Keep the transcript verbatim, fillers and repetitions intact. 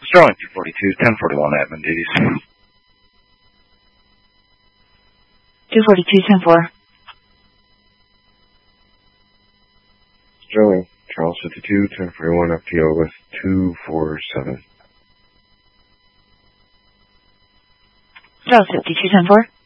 Sterling two forty-two, ten forty-one admin duties. two forty-two, ten four. Sterling, Charles fifty-two, ten forty-one F T O with two four seven. Charles fifty-two, ten four.